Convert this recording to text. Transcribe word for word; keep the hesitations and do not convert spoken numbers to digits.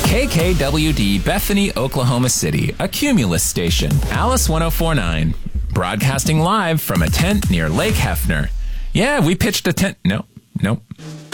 K K W D Bethany, Oklahoma City, a Cumulus station. Alice one oh four point nine. Broadcasting live from a tent near Lake Hefner. Yeah, we pitched a tent. No, nope.